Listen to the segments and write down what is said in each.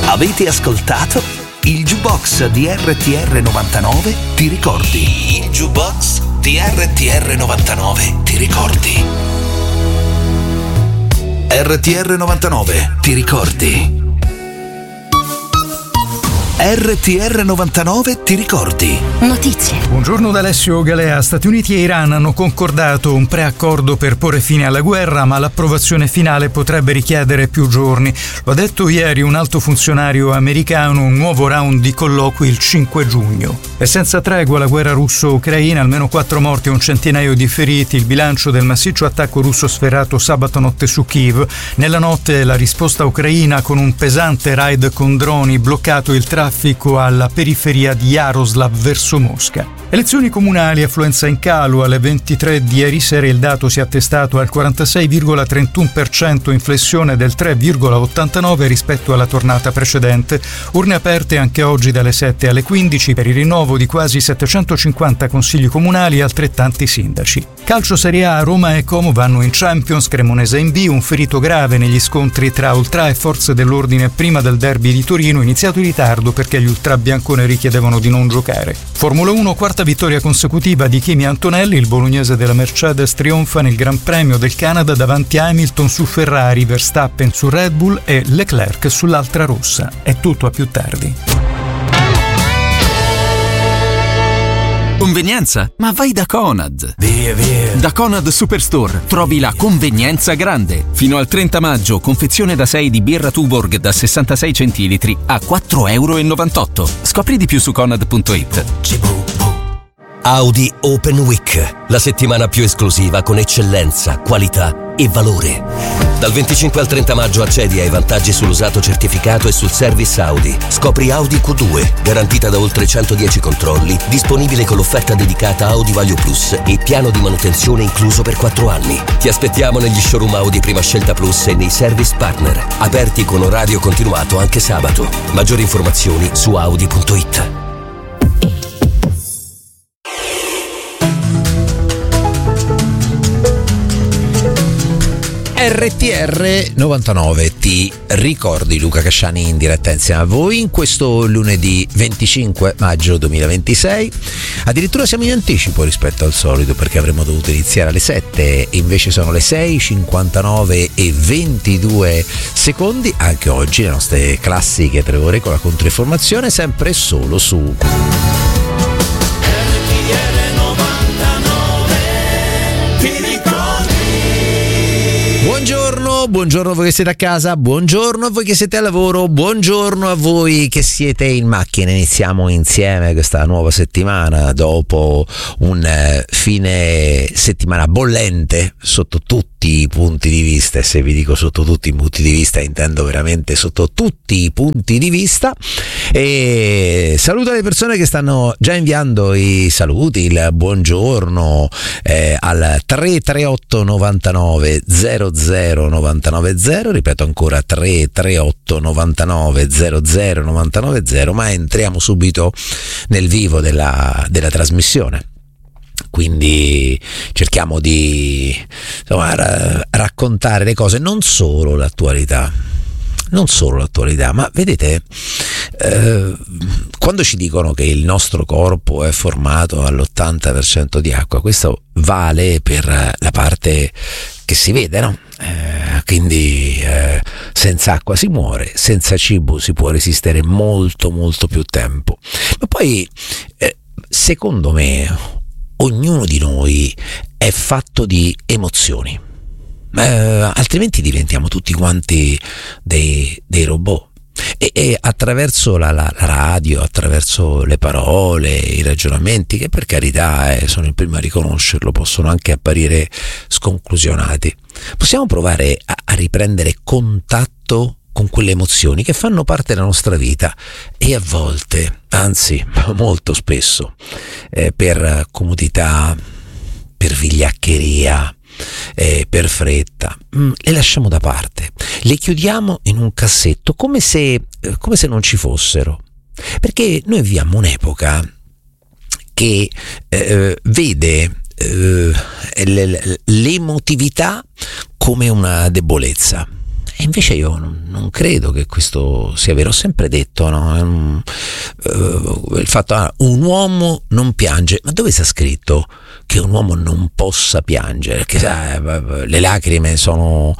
Avete ascoltato il Jukebox di RTR 99, ti ricordi? Il Jukebox di RTR 99, ti ricordi? RTR 99, ti ricordi? RTR 99, ti ricordi? Notizie. Buongiorno da Alessio Galea. Stati Uniti e Iran hanno concordato un preaccordo per porre fine alla guerra, ma l'approvazione finale potrebbe richiedere più giorni. Lo ha detto ieri un alto funzionario americano, un nuovo round di colloqui il 5 giugno. È senza tregua la guerra russo-ucraina, almeno 4 morti e un centinaio di feriti, il bilancio del massiccio attacco russo sferrato sabato notte su Kiev. Nella notte la risposta ucraina con un pesante raid con droni bloccato il traffico alla periferia di Yaroslav verso Mosca. Elezioni comunali, affluenza in calo. Alle 23 di ieri sera il dato si è attestato al 46,31%, inflessione del 3,89 rispetto alla tornata precedente. Urne aperte anche oggi dalle 7 alle 15 per il rinnovo di quasi 750 consigli comunali e altrettanti sindaci. Calcio Serie A, Roma e Como vanno in Champions, Cremonese in B, un ferito grave negli scontri tra Ultra e forze dell'ordine prima del derby di Torino, iniziato in ritardo perché gli ultra bianconeri chiedevano di non giocare. Formula 1, quarta vittoria consecutiva di Kimi Antonelli, il bolognese della Mercedes trionfa nel Gran Premio del Canada davanti a Hamilton su Ferrari, Verstappen su Red Bull e Leclerc sull'altra rossa. È tutto, a più tardi. Convenienza? Ma vai da Conad! Via, via! Da Conad Superstore trovi la convenienza grande. Fino al 30 maggio, confezione da 6 di birra Tuborg da 66 centilitri a €4,98. Scopri di più su Conad.it. Audi Open Week, la settimana più esclusiva con eccellenza, qualità e valore. Dal 25 al 30 maggio accedi ai vantaggi sull'usato certificato e sul service Audi. Scopri Audi Q2, garantita da oltre 110 controlli, disponibile con l'offerta dedicata Audi Value Plus e piano di manutenzione incluso per 4 anni. Ti aspettiamo negli showroom Audi Prima Scelta Plus e nei service partner, aperti con orario continuato anche sabato. Maggiori informazioni su Audi.it. RTR 99, ti ricordi? Luca Casciani in diretta insieme a voi in questo lunedì 25 maggio 2026. Addirittura siamo in anticipo rispetto al solito perché avremmo dovuto iniziare alle 7 e invece sono le 6:59 e 22 secondi. Anche oggi le nostre classiche 3 ore con la controinformazione, sempre e solo su Buongiorno a voi che siete a casa, buongiorno a voi che siete al lavoro, buongiorno a voi che siete in macchina. Iniziamo insieme questa nuova settimana dopo un fine settimana bollente sotto tutti i punti di vista, e se vi dico sotto tutti i punti di vista intendo veramente sotto tutti i punti di vista. E saluto le persone che stanno già inviando i saluti, il buongiorno al 338 99 00 990, ripeto ancora 338 99 00 990, ma entriamo subito nel vivo della trasmissione. Quindi cerchiamo di raccontare le cose, non solo l'attualità, ma vedete, quando ci dicono che il nostro corpo è formato all'80% di acqua, questo vale per la parte che si vede, no? Quindi senza acqua si muore, senza cibo si può resistere molto molto più tempo. Ma poi secondo me ognuno di noi è fatto di emozioni, altrimenti diventiamo tutti quanti dei robot. E attraverso la radio, attraverso le parole, i ragionamenti, che per carità sono il primo a riconoscerlo, possono anche apparire sconclusionati, possiamo provare a riprendere contatto con quelle emozioni che fanno parte della nostra vita e a volte, anzi molto spesso, per comodità, per vigliaccheria, per fretta, le lasciamo da parte, le chiudiamo in un cassetto come se non ci fossero, perché noi viviamo un'epoca che vede l'emotività come una debolezza. E invece io non credo che questo sia vero. Ho sempre detto, no? Il fatto un uomo non piange, ma dove sta scritto che un uomo non possa piangere? Che le lacrime sono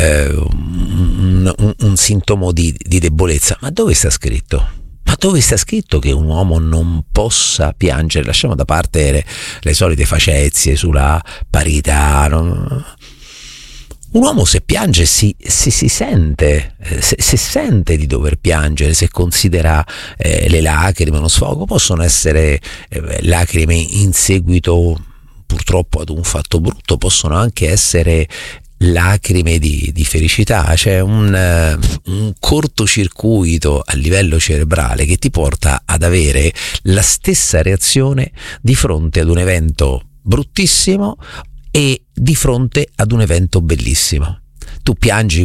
un sintomo di debolezza, ma dove sta scritto? Ma dove sta scritto che un uomo non possa piangere? Lasciamo da parte le solite facezie sulla parità, no? Un uomo se piange si sente, se sente di dover piangere, se considera le lacrime uno sfogo. Possono essere lacrime in seguito purtroppo ad un fatto brutto, possono anche essere lacrime di felicità. C'è un cortocircuito a livello cerebrale che ti porta ad avere la stessa reazione di fronte ad un evento bruttissimo e di fronte ad un evento bellissimo. Tu piangi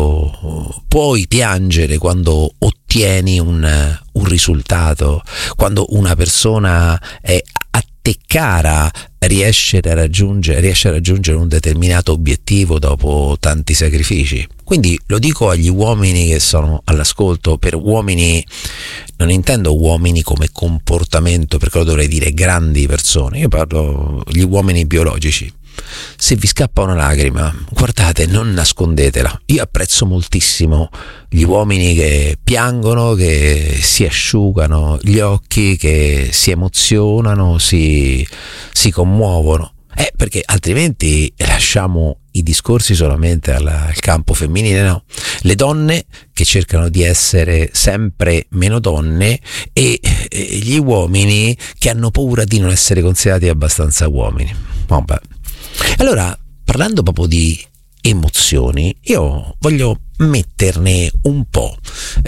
puoi piangere quando ottieni un risultato, quando una persona è a te cara, riesce a raggiungere un determinato obiettivo dopo tanti sacrifici. Quindi lo dico agli uomini che sono all'ascolto. Per uomini non intendo uomini come comportamento, perché lo dovrei dire grandi persone, io parlo gli uomini biologici. Se vi scappa una lacrima, guardate, non nascondetela. Io apprezzo moltissimo gli uomini che piangono, che si asciugano gli occhi, che si emozionano, si commuovono, perché altrimenti lasciamo i discorsi solamente al campo femminile, no? Le donne che cercano di essere sempre meno donne e gli uomini che hanno paura di non essere considerati abbastanza uomini. Vabbè. Allora, parlando proprio di emozioni, io voglio metterne un po',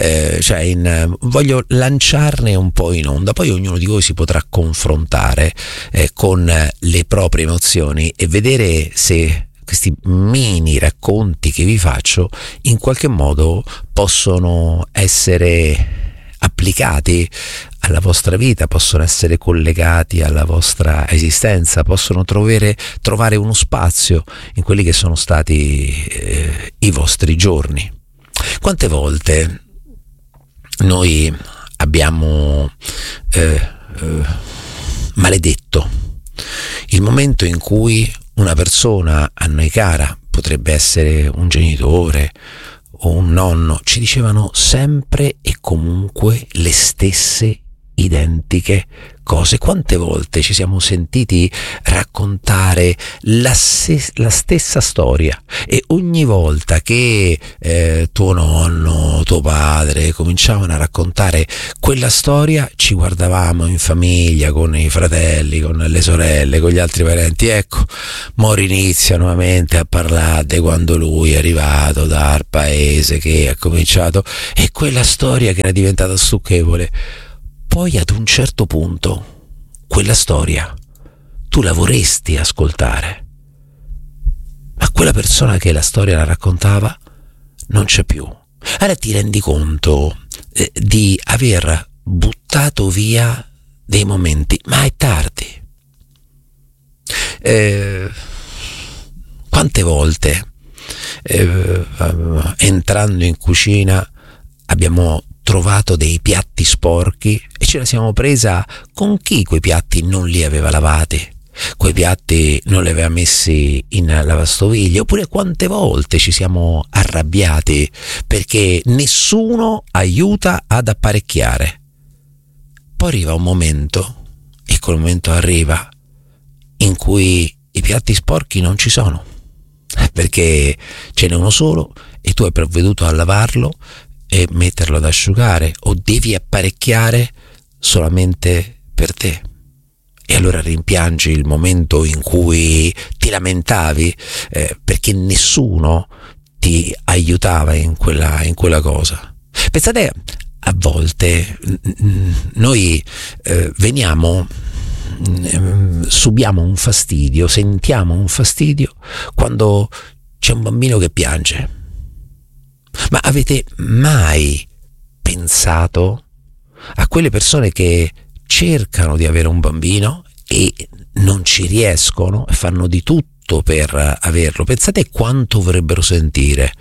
voglio lanciarne un po' in onda, poi ognuno di voi si potrà confrontare con le proprie emozioni e vedere se questi mini racconti che vi faccio in qualche modo possono essere applicati alla vostra vita, possono essere collegati alla vostra esistenza, possono trovare uno spazio in quelli che sono stati i vostri giorni. Quante volte noi abbiamo maledetto il momento in cui una persona a noi cara, potrebbe essere un genitore o un nonno, ci dicevano sempre e comunque le stesse identiche cose. Quante volte ci siamo sentiti raccontare la stessa storia e ogni volta che tuo nonno, tuo padre cominciavano a raccontare quella storia, ci guardavamo in famiglia con i fratelli, con le sorelle, con gli altri parenti. Ecco, mo inizia nuovamente a parlare di quando lui è arrivato dal paese, che ha cominciato, e quella storia che era diventata stucchevole. Poi ad un certo punto quella storia tu la vorresti ascoltare, ma quella persona che la storia la raccontava non c'è più. Allora ti rendi conto di aver buttato via dei momenti, ma è tardi. Quante volte entrando in cucina abbiamo trovato dei piatti sporchi e ce la siamo presa con chi quei piatti non li aveva lavati, quei piatti non li aveva messi in lavastoviglie. Oppure quante volte ci siamo arrabbiati perché nessuno aiuta ad apparecchiare. Poi arriva un momento, e quel momento arriva, in cui i piatti sporchi non ci sono, perché ce n'è uno solo e tu hai provveduto a lavarlo e metterlo ad asciugare, o devi apparecchiare solamente per te. E allora rimpiangi il momento in cui ti lamentavi perché nessuno ti aiutava in quella cosa. Pensate, a volte noi subiamo un fastidio, sentiamo un fastidio quando c'è un bambino che piange. Ma avete mai pensato a quelle persone che cercano di avere un bambino e non ci riescono e fanno di tutto tutto per averlo. Pensate quanto vorrebbero sentire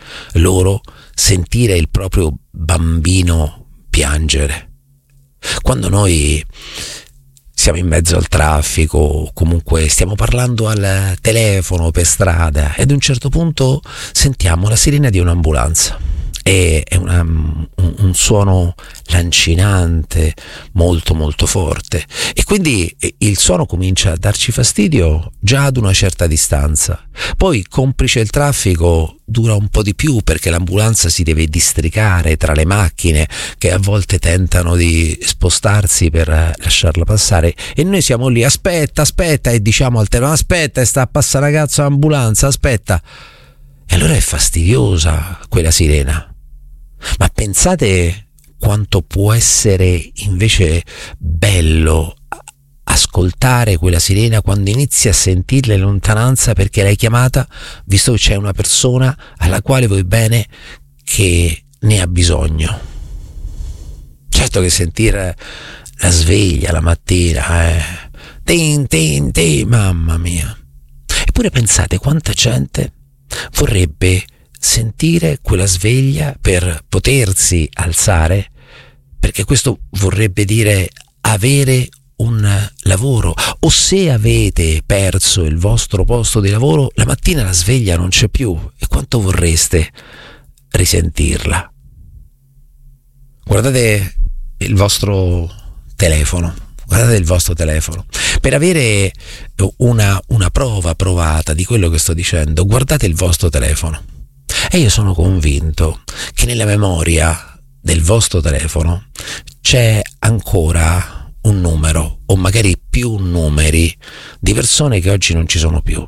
il proprio bambino piangere. Quando noi siamo in mezzo al traffico, comunque stiamo parlando al telefono per strada e ad un certo punto sentiamo la sirena di un'ambulanza. È un suono lancinante, molto molto forte, e quindi il suono comincia a darci fastidio già ad una certa distanza. Poi, complice il traffico, dura un po' di più perché l'ambulanza si deve districare tra le macchine che a volte tentano di spostarsi per lasciarla passare, e noi siamo lì, aspetta, e diciamo al telefono, aspetta, sta a passare la cazzo l'ambulanza, aspetta. E allora è fastidiosa quella sirena. Ma pensate quanto può essere invece bello ascoltare quella sirena quando inizi a sentirla in lontananza perché l'hai chiamata, visto che c'è una persona alla quale vuoi bene che ne ha bisogno. Certo che sentire la sveglia la mattina, mamma mia. Eppure pensate quanta gente vorrebbe sentire quella sveglia per potersi alzare, perché questo vorrebbe dire avere un lavoro. O se avete perso il vostro posto di lavoro, la mattina la sveglia non c'è più, e quanto vorreste risentirla. Guardate il vostro telefono, per avere una prova provata di quello che sto dicendo. Guardate il vostro telefono. E io sono convinto che nella memoria del vostro telefono c'è ancora un numero, o magari più numeri, di persone che oggi non ci sono più.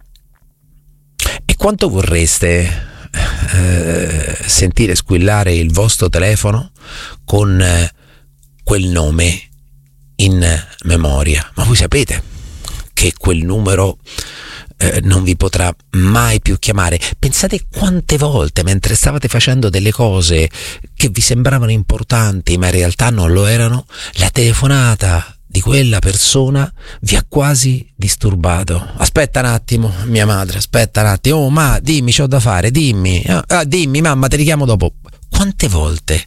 E quanto vorreste sentire squillare il vostro telefono con quel nome in memoria? Ma voi sapete che quel numero non vi potrà mai più chiamare. Pensate quante volte, mentre stavate facendo delle cose che vi sembravano importanti ma in realtà non lo erano, la telefonata di quella persona vi ha quasi disturbato. Aspetta un attimo, mia madre, aspetta un attimo, oh ma dimmi, c'ho da fare, dimmi, dimmi mamma, te richiamo dopo. Quante volte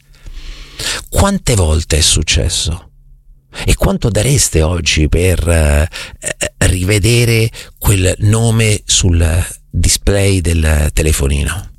è successo? E quanto dareste oggi per rivedere quel nome sul display del telefonino?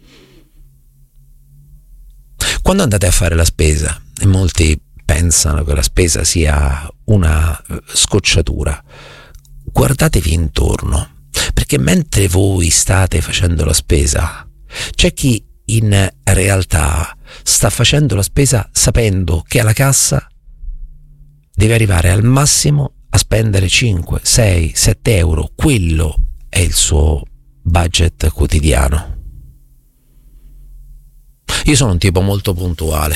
Quando andate a fare la spesa, e molti pensano che la spesa sia una scocciatura, guardatevi intorno, perché mentre voi state facendo la spesa, c'è chi in realtà sta facendo la spesa sapendo che alla cassa deve arrivare al massimo a spendere 5, 6, 7 euro. Quello è il suo budget quotidiano. Io sono un tipo molto puntuale,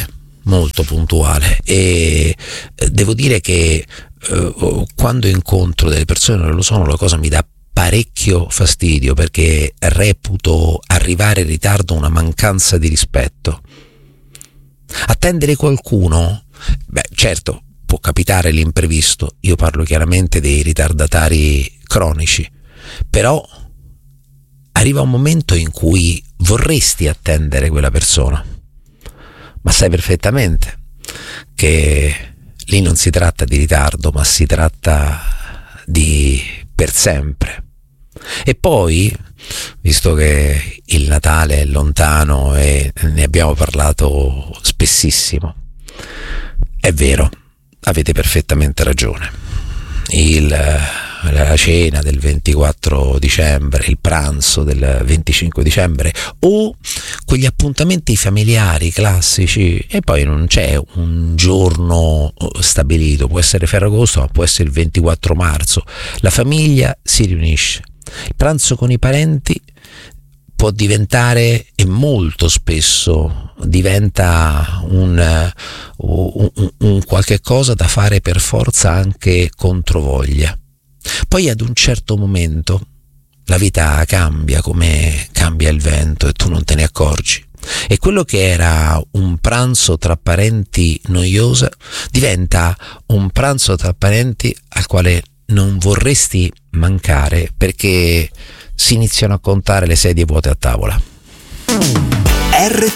e devo dire che quando incontro delle persone che non lo sono, la cosa mi dà parecchio fastidio, perché reputo arrivare in ritardo una mancanza di rispetto. Attendere qualcuno, certo, può capitare l'imprevisto, io parlo chiaramente dei ritardatari cronici, però arriva un momento in cui vorresti attendere quella persona, ma sai perfettamente che lì non si tratta di ritardo, ma si tratta di per sempre. E poi, visto che il Natale è lontano e ne abbiamo parlato spessissimo, è vero, avete perfettamente ragione. La cena del 24 dicembre, il pranzo del 25 dicembre o quegli appuntamenti familiari classici, e poi non c'è un giorno stabilito, può essere Ferragosto ma può essere il 24 marzo, la famiglia si riunisce, il pranzo con i parenti può diventare, e molto spesso diventa un qualche cosa da fare per forza, anche controvoglia. Poi ad un certo momento la vita cambia come cambia il vento e tu non te ne accorgi, e quello che era un pranzo tra parenti noiosa diventa un pranzo tra parenti al quale non vorresti mancare perché si iniziano a contare le sedie vuote a tavola. RTR